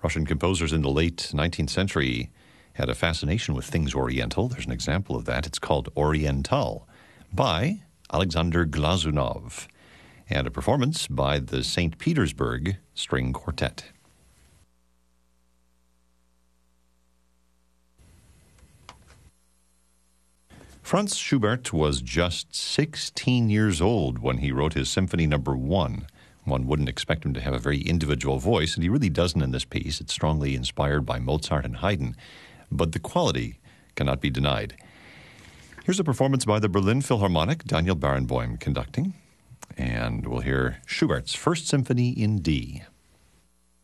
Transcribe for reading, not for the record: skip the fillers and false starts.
Russian composers in the late 19th century had a fascination with things Oriental. There's an example of that. It's called Oriental by Alexander Glazunov, and a performance by the St. Petersburg String Quartet. Franz Schubert was just 16 years old when he wrote his Symphony No. 1. One wouldn't expect him to have a very individual voice, and he really doesn't in this piece. It's strongly inspired by Mozart and Haydn, but the quality cannot be denied. Here's a performance by the Berlin Philharmonic, Daniel Barenboim conducting, and we'll hear Schubert's First Symphony in D.